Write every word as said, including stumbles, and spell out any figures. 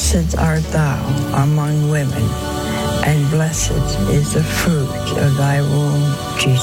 Blessed art thou among women, and blessed is the fruit of thy womb, Jesus.